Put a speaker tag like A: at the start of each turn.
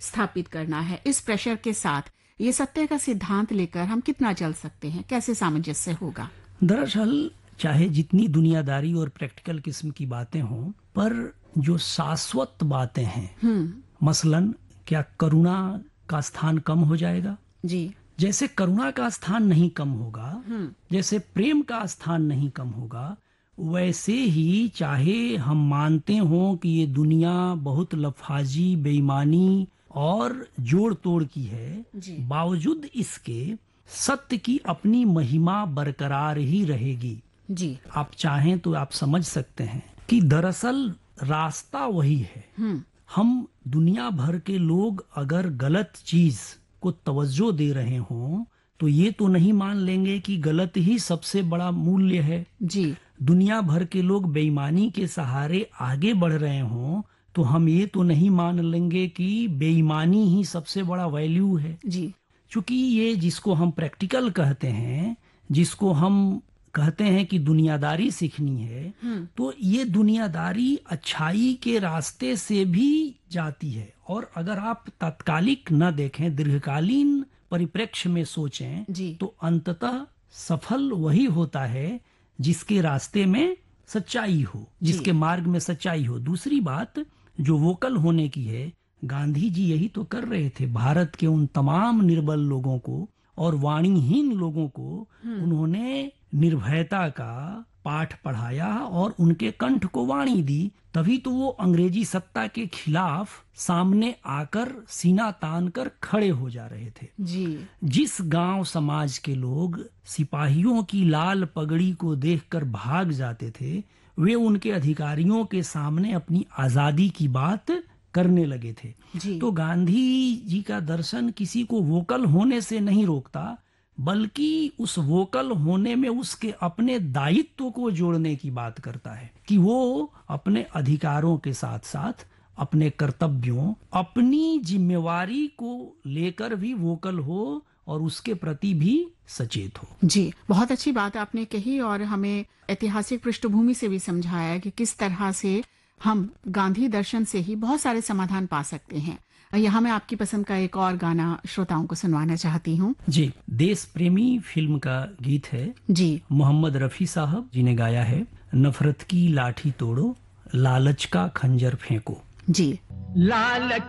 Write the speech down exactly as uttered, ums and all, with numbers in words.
A: स्थापित करना है, इस प्रेशर के साथ ये सत्य का सिद्धांत लेकर हम कितना चल सकते हैं, कैसे सामंजस्य होगा?
B: दरअसल चाहे जितनी दुनियादारी और प्रैक्टिकल किस्म की बातें हों, पर जो शाश्वत बातें हैं, मसलन क्या करुणा का स्थान कम हो जाएगा?
A: जी।
B: जैसे करुणा का स्थान नहीं कम होगा, जैसे प्रेम का स्थान नहीं कम होगा, वैसे ही चाहे हम मानते हों कि ये दुनिया बहुत लफाजी, बेईमानी और जोड़ तोड़ की है, बावजूद इसके सत्य की अपनी महिमा बरकरार ही रहेगी।
A: जी।
B: आप चाहें तो आप समझ सकते हैं कि दरअसल रास्ता वही है। हम दुनिया भर के लोग अगर गलत चीज को तवज्जो दे रहे हों तो ये तो नहीं मान लेंगे कि गलत ही सबसे बड़ा मूल्य है।
A: जी।
B: दुनिया भर के लोग बेईमानी के सहारे आगे बढ़ रहे हों तो हम ये तो नहीं मान लेंगे कि बेईमानी ही सबसे बड़ा वैल्यू है।
A: जी।
B: चूंकि ये जिसको हम प्रैक्टिकल कहते हैं, जिसको हम कहते हैं कि दुनियादारी सीखनी है, तो ये दुनियादारी अच्छाई के रास्ते से भी जाती है। और अगर आप तात्कालिक न देखें, दीर्घकालीन परिप्रेक्ष्य में सोचें, तो अंततः सफल वही होता है जिसके रास्ते में सच्चाई हो, जिसके मार्ग में सच्चाई हो। दूसरी बात जो वोकल होने की है, गांधी जी यही तो कर रहे थे। भारत के उन तमाम निर्बल लोगों को और वाणीहीन लोगों को उन्होंने निर्भयता का पाठ पढ़ाया और उनके कंठ को वाणी दी। तभी तो वो अंग्रेजी सत्ता के खिलाफ सामने आकर सीना तान कर खड़े हो जा रहे थे।
A: जी।
B: जिस गांव समाज के लोग सिपाहियों की लाल पगड़ी को देखकर भाग जाते थे, वे उनके अधिकारियों के सामने अपनी आजादी की बात करने लगे थे।
A: जी।
B: तो गांधी जी का दर्शन किसी को वोकल होने से नहीं रोकता, बल्कि उस वोकल होने में उसके अपने दायित्व को जोड़ने की बात करता है कि वो अपने अधिकारों के साथ साथ अपने कर्तव्यों, अपनी जिम्मेवारी को लेकर भी वोकल हो और उसके प्रति भी सचेत हो।
A: जी, बहुत अच्छी बात आपने कही और हमें ऐतिहासिक पृष्ठभूमि से भी समझाया कि किस तरह से हम गांधी दर्शन से ही बहुत सारे समाधान पा सकते हैं। यहाँ मैं आपकी पसंद का एक और गाना श्रोताओं को सुनवाना चाहती हूँ।
B: जी, देश प्रेमी फिल्म का गीत है।
A: जी।
B: मोहम्मद रफी साहब जी ने गाया है। नफरत की लाठी तोड़ो, लालच का खंजर फेंको।
A: जी।
C: लालच